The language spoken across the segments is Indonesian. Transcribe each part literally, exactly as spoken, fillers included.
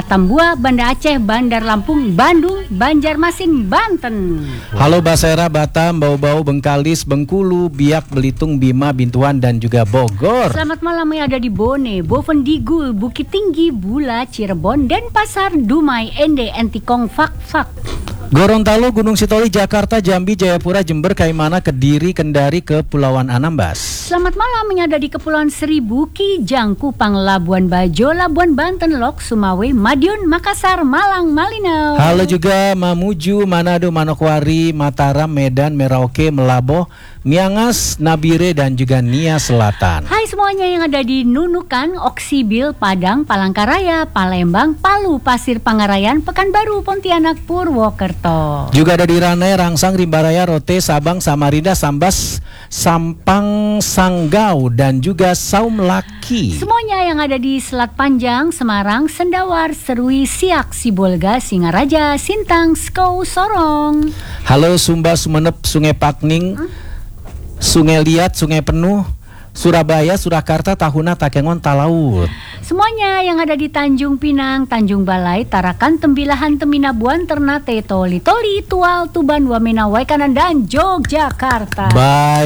Atambua, Banda Aceh, Bandar Lampung, Bandung, Banjarmasin, Banten. Halo Basera, Batam, Bau-Bau, Bengkalis, Bengkulu, Biak, Belitung, Bima, Bintuan, dan juga Bogor. Selamat malam yang ada di Bone, Bovendigul, Bukit Tinggi, Bula, Cirebon, Denpasar, Dumai, Ende, Entikong, Fak-Fak. Gorontalo, Gunung Sitoli, Jakarta, Jambi, Jayapura, Jember, Kaimana, Kediri, Kendari, Kepulauan Anambas. Selamat malam yang ada di Kepulauan Seribu, Kijang, Kupang, Labuan Bajo, Labuan Banten, Lok, Sumawe, Madiun, Makassar, Malang, Malinau. Halo juga Mamuju, Manado, Manokwari, Mataram, Medan, Merauke, Melaboh, Miangas, Nabire, dan juga Nia Selatan. Hai semuanya yang ada di Nunukan, Oksibil, Padang, Palangkaraya, Palembang, Palu, Pasir Pangarayan, Pekanbaru, Pontianak, Purwokerto. Juga ada di Ranai, Rangsang, Rimbaraya, Rote, Sabang, Samarinda, Sambas, Sampang, Sanggau, dan juga Saum Laki. Semuanya yang ada di Selat Panjang, Semarang, Sendawar, Serui, Siak, Sibolga, Singaraja, Sintang, Skou, Sorong. Halo Sumba, Sumenep, Sungai Pakning, hmm? Sungai Liat, Sungai Penuh, Surabaya, Surakarta, Tahuna, Takengon, Talaut. Semuanya yang ada di Tanjung Pinang, Tanjung Balai, Tarakan, Tembilahan, Teminabuan, Ternate, Toli, Toli, Tual, Tuban, Wamena, Waikanan, dan Yogyakarta.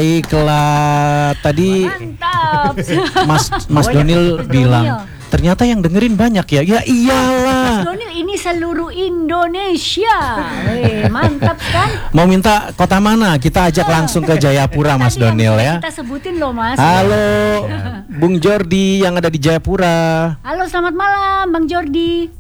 Baiklah, tadi mantap. Mas Mas Donil bilang ternyata yang dengerin banyak ya. Ya iyalah. Mas Donil ini seluruh Indonesia. Weh, mantap kan? Mau minta kota mana? Kita ajak langsung ke Jayapura, Mas Donil ya. Kita sebutin loh, Mas. Halo, Bung Jordi yang ada di Jayapura. Halo, selamat malam Bang Jordi.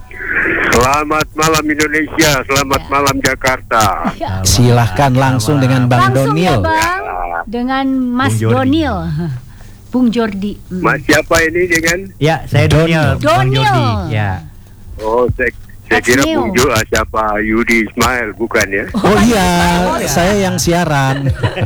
Selamat malam Indonesia, selamat ya. Malam Jakarta. Ya. Silahkan langsung dengan Bang langsung Donil. Ya, Bang. Dengan Mas Donil. Bung Jordi. Hmm. Mas siapa ini dengan? Ya, saya Donil. Donil. Ya. Oh, saya, saya kira Bung Jo, siapa Yudi Ismail, bukan ya? Oh iya, oh, ya. Saya yang siaran.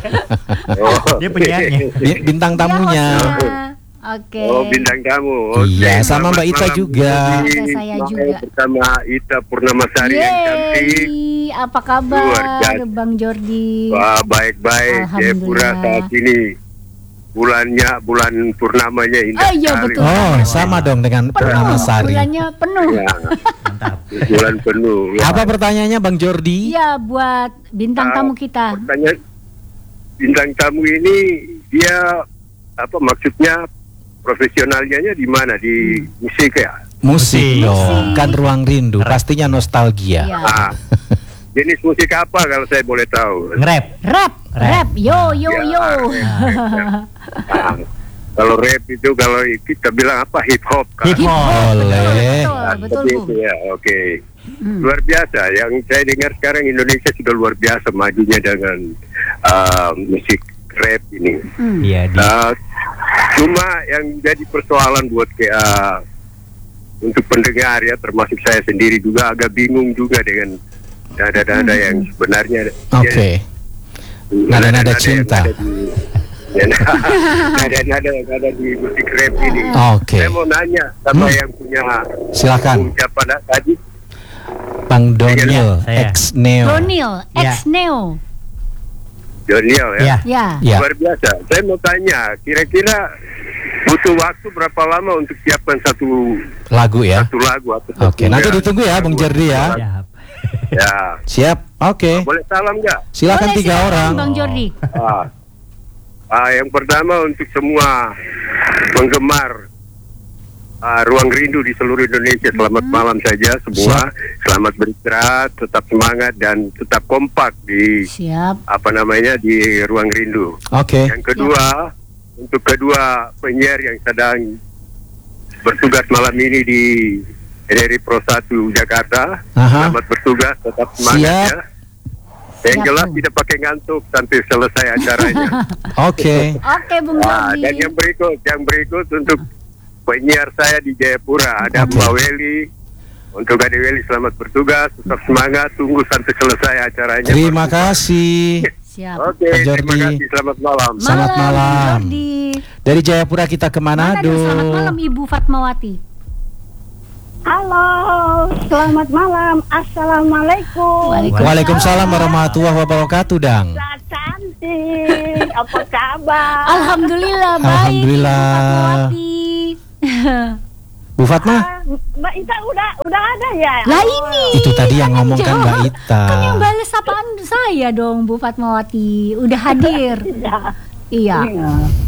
Oh. Dia penyanyi. Bintang tamunya. Ya, oke. Okay. Oh, bintang tamu. Okay. Iya, sama Mbak Ita juga. Ada saya juga. Bersama Ita Purnamasari yang cantik. Apa kabar Bang Jordi? Wah, baik-baik. Jayapura saat ini bulannya, bulan purnamanya indah oh, iya, sekali. Betul. Oh, sama dong dengan Purnamasari. Bulannya penuh. Ya. Mantap. Bulan penuh. Ya. Apa pertanyaannya Bang Jordi? Iya, buat bintang uh, tamu kita. Pertanyaan bintang tamu ini dia apa maksudnya profesionalnya di mana? Di hmm. musik ya? Musik dong, kan Ruang Rindu, pastinya nostalgia. Ya. Ah, jenis musik apa kalau saya boleh tahu? Rap. Rap. Rap. Yo yo ya, yo. Nah, kalau rap itu kalau kita bilang apa hip hop kan? Hip hop. Boleh. Betul, betul, betul. Ya, oke. Okay. Hmm. Luar biasa. Yang saya dengar sekarang Indonesia sudah luar biasa majunya dengan uh, musik rap ini. Iya. Hmm. Uh, cuma yang jadi persoalan buat kayak uh, untuk pendengar ya, termasuk saya sendiri juga agak bingung juga dengan nada-nada hmm. yang sebenarnya. Oke. Okay. Nada-nada cinta. Nada-nada yang ada di musik rap ini. Oke. Okay. Saya mau nanya sama hmm. yang punya. Silakan. Siapa tadi? Bang Donil, ex Neo. Donil, ex Neo. Donil ya. Ya. Ya. Luar biasa. Saya mau tanya, kira-kira butuh waktu berapa lama untuk siapkan satu lagu ya? Satu lagu atau Oke, okay. Nanti ditunggu ya Bang Jordi ya. Siap. Ya. Siap. Oke. Okay. Boleh salam nggak? Silakan Boleh, tiga silakan, orang. Bang Jordi. Ah. Ah, yang pertama untuk semua penggemar uh, Ruang Rindu di seluruh Indonesia, selamat hmm. malam saja semua. Siap. Selamat beristirahat, tetap semangat dan tetap kompak di Siap. apa namanya di Ruang Rindu. Oke. Okay. Yang kedua, Siap. untuk kedua penyiar yang sedang bertugas malam ini di R R I Pro satu Jakarta, Aha. selamat bertugas, tetap semangat. Siap. Ya. Yang Siap, jelas Bu. tidak pakai ngantuk sampai selesai acaranya. Oke. Oke, Bung Nah, Jordi. dan yang berikut, yang berikut untuk penyiar saya di Jayapura ada Okay. Mbak Weli. Untuk Ade Weli selamat bertugas, tetap semangat, tunggu sampai selesai acaranya. Terima kasih. Siap. Oke, Pak terima Jordi. kasih, selamat malam. Selamat malam. Jordi. Dari Jayapura kita ke Manado. Manado. Selamat malam Ibu Fatmawati. Halo, selamat malam. Assalamualaikum. Waalaikumsalam. Waalaikumsalam warahmatullahi wabarakatuh, Dang. Cantik, apa kabar? Alhamdulillah baik. Alhamdulillah. Ibu Fatmawati. Bu Fatma? Ah, Mbak Ita udah udah ada ya. Lah Oh. ini. Itu tadi yang ngomong kan jawab. Mbak Ita. Kan yang balas sapaan saya dong Bu Fatmawati. Udah hadir. Iya. Iya. Iya.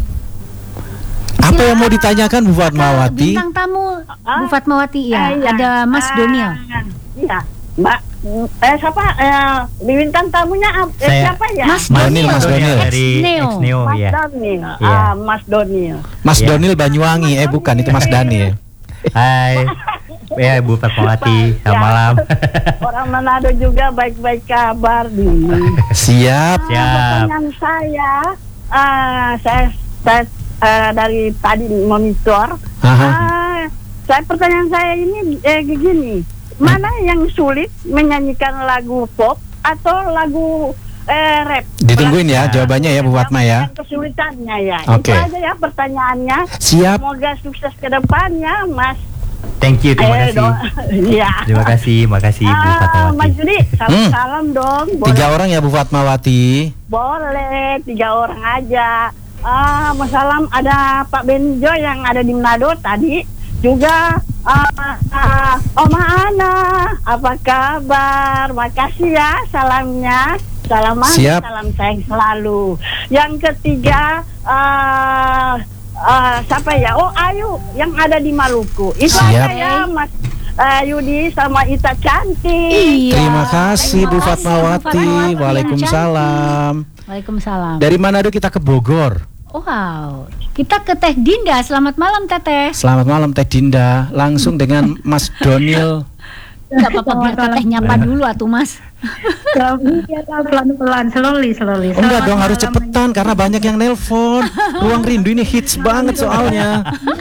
Apa yang mau ditanyakan Bu Fatmawati? Bintang tamu Ah. Bu Fatmawati ya. Ah, iya. Ada Mas Ah, Doniel. Iya, Mbak. Eh siapa? Eh bintang tamunya ap- eh, Saya. siapa ya? Mas Donil, Mas Donil. Dari Ex-Neo. Ex-Neo Mas ya. Donil. Iya. Ah, Mas Donil. Mas Iya. Donil Banyuwangi. Eh bukan, itu Mas Dani. Hai. Ya Bu Fatmawati, selamat Ya. malam. Orang Manado juga baik-baik kabar nih. Siap. Ah, Siap. pertanyaan saya, ah, saya, saya eh, dari tadi monitor. Aha. Ah, saya pertanyaan saya ini eh, begini, mana yang sulit menyanyikan lagu pop atau lagu eh, rap? Ditungguin ya jawabannya ya Bu Fatma ya. Yang kesulitannya ya. Oke. Itu aja ya pertanyaannya. Siap. Semoga sukses ke depannya, Mas. Thank you, terima Eh, kasih. do- Iya. Terima kasih, makasih Bu Ah, Mas Fatmawati. Judi, salam salam dong. Boleh? Tiga orang ya Bu Fatmawati. Boleh, tiga orang aja. Ah, Mas Salam ada Pak Benjo yang ada di Manado tadi. Juga ah, ah, Oma Ana, apa kabar? Makasih ya salamnya. Salam manis, Siap. salam sayang selalu. Yang ketiga ah, ah, siapa ya? Oh, Ayu yang ada di Maluku. Itu Siap. aja ya, Mas ah, Yudi sama Ita cantik. Iya. Terima kasih Bu Terima kasih, Bu Fatmawati. Fatmawati. Waalaikumsalam. Waalaikumsalam. Dari Manado kita ke Bogor. Wow. Kita ke Teh Dinda. Selamat malam Teteh. Selamat malam Teh Dinda. Langsung dengan Mas Donil. Enggak apa-apa biar Teteh nyapa dulu atuh Mas. Iya, pelan-pelan, slowly, slowly. Oh, enggak Selamat dong, harus malam, cepetan karena banyak yang nelpon. Ruang Rindu ini hits banget soalnya.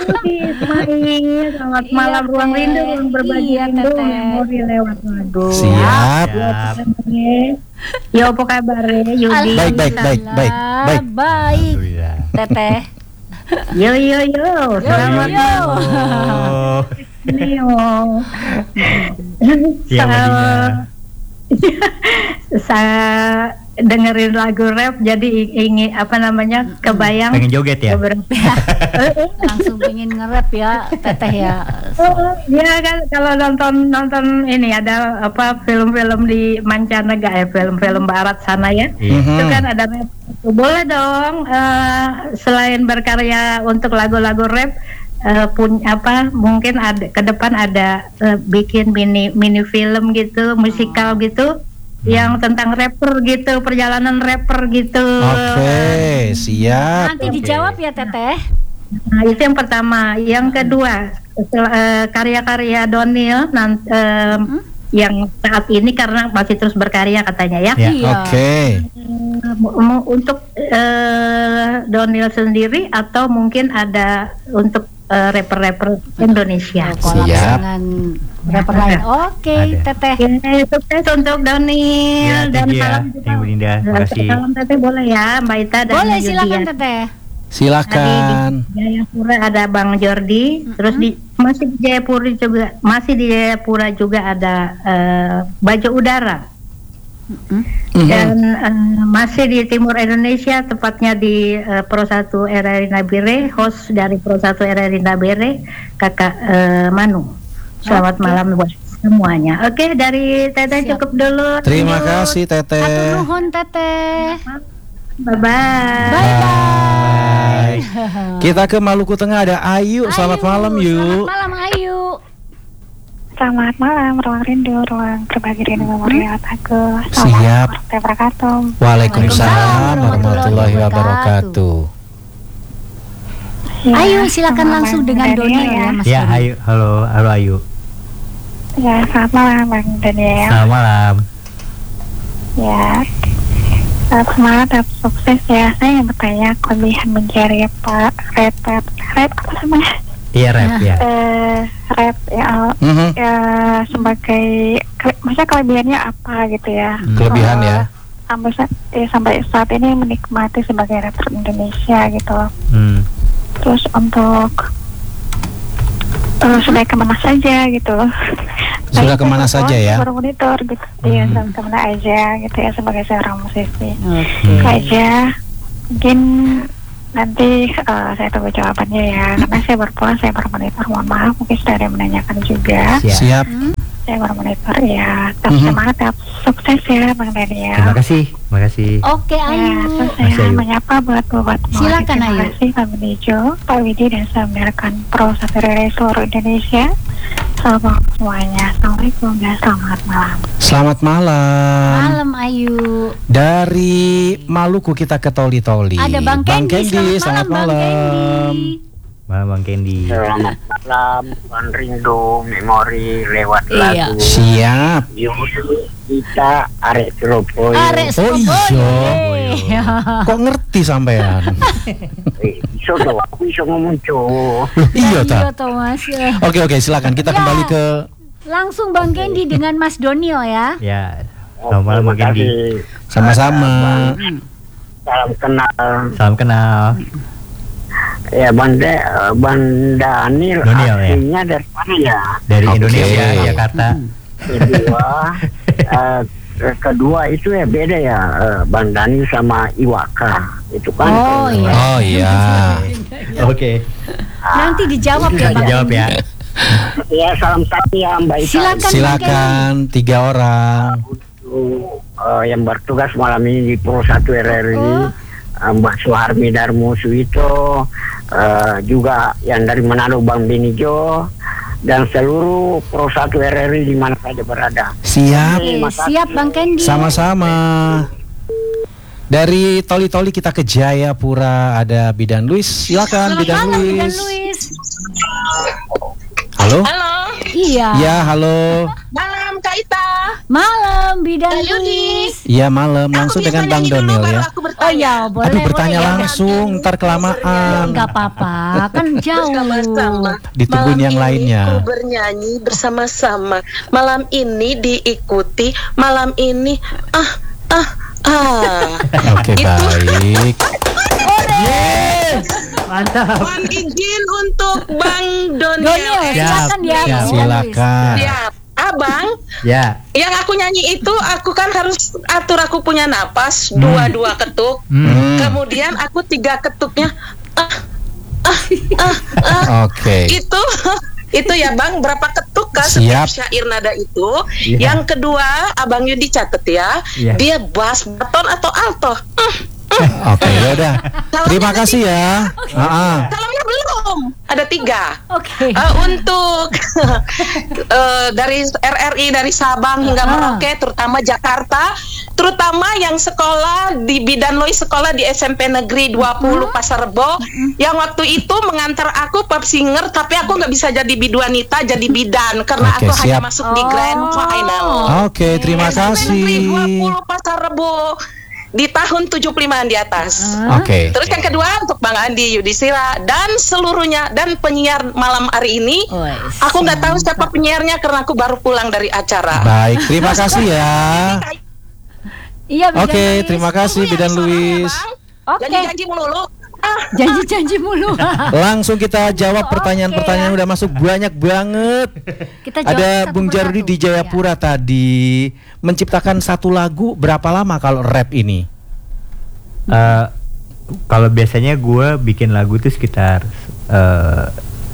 Ismail. Selamat Iya, malam, Ruang Teh. Rindu, ruang berbagi Iya, rindu, Teteh. memori lewat lagu. Siap. Siap. Yo, apa kabar ya, Yudi? Baik, baik, baik, baik, baik. Baik. Alhamdulillah. Teteh. Yo, yo, yo. Selamat yo. Oh. Neo. Iya, Mbak Dina. Saya dengerin lagu rap jadi ingin apa namanya kebayang Pengen joget ya? beberapa. Langsung pengen nge-rap ya Teteh ya. Oh, ya kan kalau nonton nonton ini ada apa film-film di mancanegara ya, film-film barat sana ya. Iya. Mhm. Itu kan ada rap. Boleh dong eh, selain berkarya untuk lagu-lagu rap eh, pun apa mungkin ada ke depan ada eh, bikin mini mini film gitu, musikal gitu yang tentang rapper gitu, perjalanan rapper gitu. Oke, siap. Nanti dijawab ya Teteh. Nah, itu yang pertama. Yang kedua, setelah, eh, karya-karya Donil nan- em, yang saat ini karena masih terus berkarya katanya ya. Ya. Iya. Oke. Eh, mu- mu- untuk eh, Donil sendiri atau mungkin ada untuk eh, rapper-rapper Indonesia. Kolab Siap. dengan rapper lain. Oke, Ada. Teteh. Ya, sukses untuk Donil Ya, dan thank you ya. salam Thank you, Bu Dinda. Terima kasih. Salam teteh boleh ya, Mbak Ita dan Boleh Yudi silakan ya. Teteh. Silakan. Di Jayapura ada Bang Jordi, terus di masih di Jayapura juga masih di Jayapura juga ada eh, Baju Udara. Mhm. Dan eh, masih di timur Indonesia, tepatnya di eh, Pro satu R R I Nabire, host dari Pro satu R R I Nabire, Kakak eh, Manu. Selamat malam buat semuanya. Oke, dari Teteh Siap. cukup dulu. Terima Lanjut. kasih Atur Teteh. nuhun Teteh. Bye bye. Bye bye. Kita ke Maluku Tengah ada Ayu. Selamat Ayu, malam Yu. Selamat malam Ayu. Selamat malam, ruang rindu, ruang berbagi rindu memori lewat aku. Siap. Warahmatullahi wabarakatuh. Waalaikumsalam warahmatullahi wabarakatuh. Ya, Ayu silakan selamat langsung malam, dengan Daniel Doniel ya Mas. Ya, Doni. ayo, halo, halo Ayu. Ya, selamat malam Bang Daniel. Selamat malam. Ya, selamat semangat dan sukses ya. Saya yang bertanya kelebihan menjadi pak rapper, rap apa namanya? Iya, rap ya. Eh, rap ya, Mhm. ya sebagai, ke- maksudnya kelebihannya apa gitu ya? Hmm. Kelebihan ya. Sampai saat, eh, sampai saat ini menikmati sebagai rapper Indonesia gitu. Hmm. Terus untuk uh, sudah kemana saja gitu. Sudah kemana saja ya? Baru monitor gitu. Iya, sudah kemana aja gitu ya sebagai seorang musisi. Oke. Itu aja. Mungkin nanti uh, saya tunggu jawabannya ya. Karena saya berpulang, saya bermonitor. Mohon maaf, mungkin sudah ada yang menanyakan juga. Siap. Siap. Hmm, saya bermonitor ya. Tetap Mhm. semangat, tetap sukses ya, Bang Daniel. Terima kasih, terima kasih. Oke, Ya, Ayu. terus Masih, saya Ayu. menyapa buat buat Silakan, Terima Ayu. kasih Pak Benijo, Pak Widi, dan saya mendengarkan Pro satu dari seluruh Indonesia. Selamat semuanya. Assalamualaikum dan selamat malam. Selamat malam. Malam Ayu. Dari Maluku kita ke Toli-Toli. Ada Bang Kendi. Kendi, Selamat malam, Bang Kendi. Malam Bang Kendi. Selamat malam, Bang Rindu Memori lewat Iya. lagu. Siap. Yuk, kita arek Surabaya. Arek Oh Surabaya. iya. Kok ngerti sampean? Eh, iso toh, aku iso ngomong cow. Iya ta. Iya, Thomas. Oke oke silakan kita Ya. kembali ke Langsung Bang Kendi dengan Mas Donio ya. Ya, selamat malam Bang Kendi. sama-sama. Salam kenal. Salam kenal. Ya, Bang De, Bang Daniel, Daniel, ya. aslinya dari mana ya? Dari Oke. Indonesia, Jakarta. Kedua, eh, kedua itu ya beda ya, eh, Bang Daniel sama Iwaka. Itu kan. Oh, eh, iya. Oh iya. Oke. Nanti dijawab ya Bang. Dijawab ya. Ya, salam satu ya Mbak Ita. Silakan. Silakan tiga orang. Untuk, eh, yang bertugas malam ini di Pro satu R R I, Oh. eh, Mbak Suharmi Darmo Suito, eh, juga yang dari Manado Bang Benijo, dan seluruh Pro satu R R I di mana saja berada. Siap. Oke, siap Bang Kendi. Sama-sama. Dari Toli-Toli kita ke Jayapura, ada Bidan Luis. Silakan Bidan Malam, Bidan Luis. Luis. Halo? Halo, Iya. Ya, halo. malam Kak Ita. Malam Bidan Kak Yudi. Luis. Ya, malam langsung Aku dengan biasa Bang nyanyi dulu, Daniel baru ya. aku Oh bertanya. ya, boleh. Aduh, bertanya boleh. langsung, ntar kelamaan. Enggak apa-apa, kan jauh. Bersama-sama. Ditungguin Malam yang ini lainnya. ku bernyanyi bersama-sama. Malam ini diikuti. Malam ini ah ah ah. Oke, Itu. baik. Mantap. Mohon izin untuk Bang Donio, Doniel. silakan ya. Siap. Bidan Luis. Silakan. Siap. Abang, Ya. yang aku nyanyi itu aku kan harus atur, aku punya napas dua-dua ketuk. Hmm. Kemudian aku tiga ketuknya ah ah ah ah. Oke. Itu itu ya Bang, berapa ketuk kan Siap. setiap syair nada itu. Iya. Yang kedua Abang Yudi catet ya, Iya. dia bass, baton atau alto. Hmm, Oke, ya udah. Terima kasih ya. Ah, ah. Salahnya belum, ada tiga. Oke. Eh, untuk eh, dari R R I dari Sabang hingga Ah. Merauke, terutama Jakarta, terutama yang sekolah di Bidan Lois, sekolah di S M P Negeri dua puluh Pasar Rebo, yang waktu itu mengantar aku pop singer, tapi aku nggak bisa jadi biduanita, jadi bidan karena Oke, aku hanya siap. masuk di grand final. Oke, terima S M P Negeri dua kasih. puluh Pasar Rebo di tahun tujuh puluh limaan di atas. Oke. Terus yang kedua untuk Bang Andi Yudhistira dan seluruhnya dan penyiar malam hari ini. Wes, Aku nggak tahu siapa penyiarnya karena aku baru pulang dari acara. Baik, terima kasih ya. Iya, Bidan Oke, Luis. terima kasih Bidan Luis. Oke. Janji-janji mulu. Ah, Janji-janji mulu. Langsung kita jawab pertanyaan-pertanyaan udah masuk banyak banget. Kita jawab Ada satu Bung persatu. Jarudi di Jayapura tadi menciptakan satu lagu berapa lama kalau rap ini? Eh, kalau biasanya gue bikin lagu tuh sekitar eh,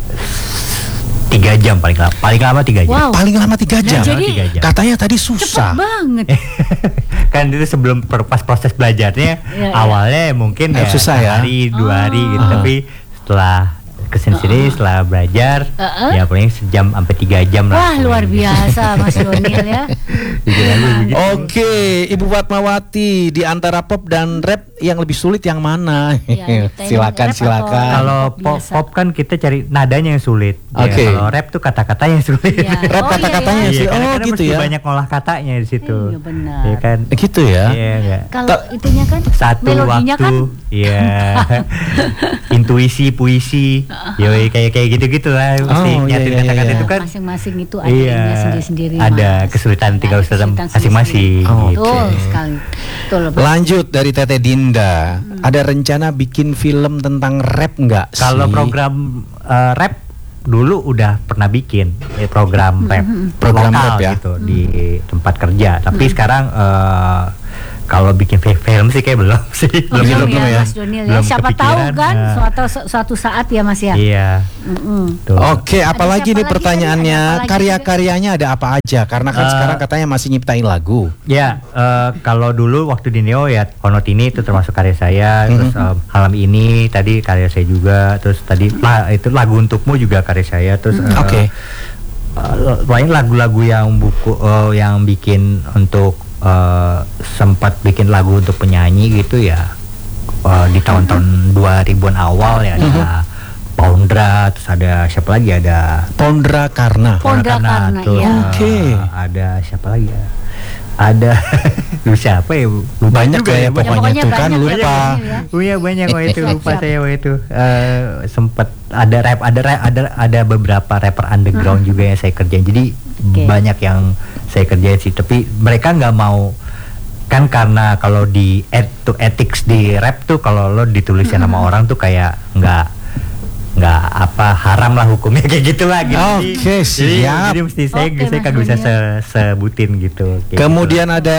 tiga jam paling lama, paling lama tiga jam. Wow. Paling lama tiga jam. jadi tiga jam. Katanya tadi Cepet susah. banget. Kan itu sebelum per- pas proses belajarnya Iya, iya. awalnya mungkin Eh, ya susah ya. hari dua hari gitu, Ah. tapi setelah kesini-sini setelah belajar Uh-uh. ya paling sejam sampai tiga jam Wah, lah. luar biasa Mas Donil ya. Bikin lagu begitu. Oke, Ibu Fatmawati, di antara pop dan rap yang lebih sulit yang mana? Ya, kita ini silakan, rap silakan. atau- Kalau Pop pop, biasa. pop kan kita cari nadanya yang sulit. Ya, Oke. kalau rap tuh kata-kata yang sulit. Iya. Rap Oh, iya, kata-katanya iya. sih. Iya, Oh, kadang-kadang gitu mesti ya. banyak ngolah katanya di situ. Iya, benar. Iya kan? Gitu ya. Iya enggak. Kalau Ta- itunya kan Satu melodinya waktu, kan iya. Intuisi, puisi, yoi kayak kayak gitu-gitu lah. Mesti Oh, iya, nyatin iya, kata-kata iya. itu kan. masing-masing itu ada Iya, ininya sendiri-sendiri. ada Mas. kesulitan tinggal Ada usaha kesulitan masing-masing. Oh, gitu. Betul sekali. Betul. Bang. Lanjut dari Tete Dinda. Ada rencana bikin film tentang rap nggak sih? Kalau program eh, rap dulu udah pernah bikin eh, program rap, Program lokal rap ya? gitu di tempat kerja. Tapi sekarang eh, kalau bikin film sih kayak belum sih. Oh, Belum, belum belum ya, ya. Mas Donil ya. Belum Siapa tahu kepikiran, kan nah. suatu suatu saat ya Mas ya. Iya. Mm-mm. Tuh. Oke, apalagi siapa nih lagi pertanyaannya, tadi? Ada apa lagi karya-karyanya ada apa aja? Karena kan Eh, sekarang katanya masih nyiptain lagu. Ya, eh, kalau dulu waktu di Neo ya Konotini itu termasuk karya saya, terus eh, Malam Ini tadi karya saya juga, terus tadi lah itu Lagu Untukmu juga karya saya, terus eh, Oke. eh, lain lagu-lagu yang buku eh, yang bikin untuk eh, sempat bikin lagu untuk penyanyi gitu ya eh, di tahun-tahun dua ribuan awal ya ada Pondra, terus ada siapa lagi, ada Pondra Karna. Pondra Karna, terus, iya. eh, Oke. ada siapa lagi ya? Ada lu siapa ya? Lupa Banyak juga ya banyak. pokoknya pokoknya tuh kan banyak ya, lupa. ya. Oh iya banyak kok itu, Siap, lupa siap. saya waktu itu. Eh, sempat ada rap, ada rap, ada ada beberapa rapper underground juga yang saya kerjain. Jadi Oke. banyak yang saya kerjain sih, tapi mereka nggak mau kan, karena kalau di et, tuh ethics di rap tuh kalau lo ditulisin sama orang tuh kayak nggak nggak apa haram lah hukumnya kayak gitulah gitu. Oke, Jadi- siap. Jadi, jadi mesti saya Oke, saya Mas kagak bisa Doniel. se- sebutin gitu. kayak Kemudian ada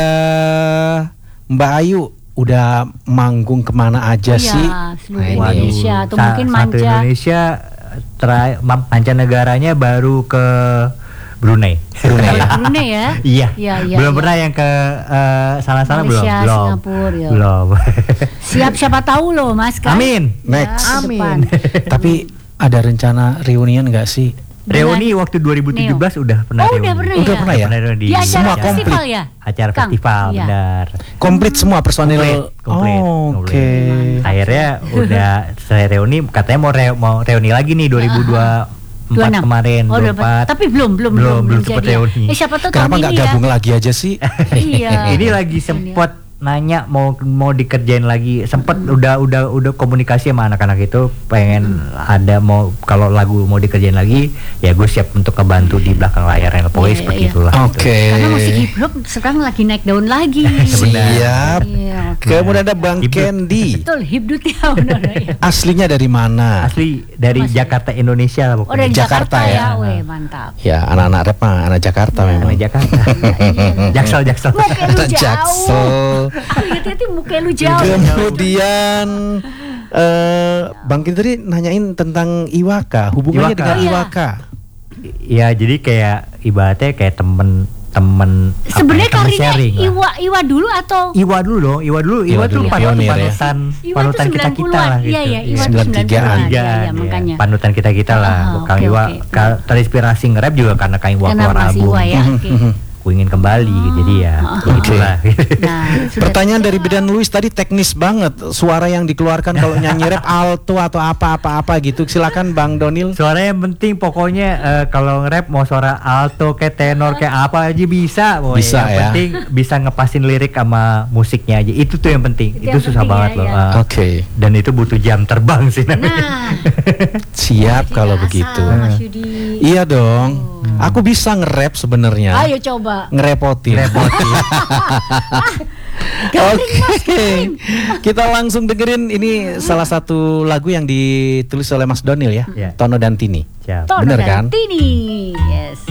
Mbak Ayu, udah manggung kemana aja Oh iya, sih? seluruh Nah, ini. Waduh, Indonesia atau sa- mungkin satu manja. Indonesia terakhir mancanegaranya baru ke Brunei. Brunei. Kalau Brunei ya. Iya. Iya, iya, belum iya. pernah yang ke eh, sana-sana belum. Malaysia, Belum. Singapura, ya. Belum. Siap siapa tahu loh Mas kan. Amin. Next. Ya, ke depan. Tapi ada rencana reunian nggak sih? Reuni waktu dua ribu tujuh belas udah pernah Oh, reuni. udah pernah Udah ya? pernah ya? reuni. Di acara Semua festival komplit. ya? Acara Kang? festival, Iya. benar. Komplit semua personil. Komplit, komplit, Oh, komplit. Oke. Akhirnya udah saya reuni, katanya mau re- mau reuni lagi nih dua ribu dua puluh empat dua puluh enam. kemarin, Oh, dua udah, puluh empat. tapi belum belum Belum, belum jadi sempet ya. reuni. Eh siapa tahu Kenapa tahun nggak ini gabung ya. lagi aja sih? Iya. Ini lagi sempet nanya mau mau dikerjain lagi, sempet udah udah udah komunikasi sama anak-anak itu pengen ada mau kalau lagu mau dikerjain lagi ya gue siap untuk ngebantu di belakang layarnya pokoknya Iya, seperti iya. itulah. Oke. Karena musik hip hop sekarang lagi naik daun lagi. Siap. Iya. Kemudian ada Bang Ibu. Candy. Betul, hibdut ya benar ya. Aslinya dari mana? Asli dari Masih. Jakarta Indonesia lah Oh pokoknya. dari Jakarta Jakarta, ya. ya, weh mantap. Ya, anak-anak rap mah anak Jakarta memang. Dari Jakarta. Jaksel Jaksel. Muka lu Anak jauh. Jaksel. Hati-hati muka lu jauh. Kemudian eh Bang Candy tadi nanyain tentang Iwaka, hubungannya Iwaka. dengan Iya. Iwaka. Ya jadi kayak ibaratnya kayak temen temen apa ya, Sebenarnya temen karirnya sharing lah. Iwa Iwa dulu atau Iwa dulu dong, Iwa dulu, Iwa, Iwa tuh dulu, panutan pionir ya. panutan Iwa panutan tuh kita kita sembilan puluhan. lah gitu. Iya, iya, Iwa tuh sembilan puluh tigaan. sembilan puluhan. Iya, Iya, iya, makanya. panutan kita kita lah. Ah, Kang oke, Iwa oke. ka- terinspirasi nge-rap juga karena Kang Iwa Karena keluar Mas album. Iwa ya. Oke. Ku ingin kembali, jadi ya Oh. itulah. Nah, sudah Pertanyaan dari Bidan Luis tadi teknis banget. Suara yang dikeluarkan kalau nyanyi rap alto atau apa-apa-apa gitu. Silakan Bang Donil. Suara yang penting pokoknya eh, kalau nge-rap mau suara alto kayak tenor kayak apa aja bisa. Pokoknya. Bisa, yang ya. penting bisa ngepasin lirik sama musiknya aja. Itu tuh yang penting. Itu Itu, yang susah penting banget ya, loh. ya. Ah. Oke. Dan itu butuh jam terbang sih namanya. Nah, Siap kalau tidak begitu. asal, Mas Yudi. Iya dong. Aku bisa nge-rap sebenarnya. Ayo coba. Ngerepotin. Oke. Kita langsung dengerin ini salah satu lagu yang ditulis oleh Mas Donil ya. Ya. Tono dan Tini. Siap. Tono Bener dan kan? Tini. Yes.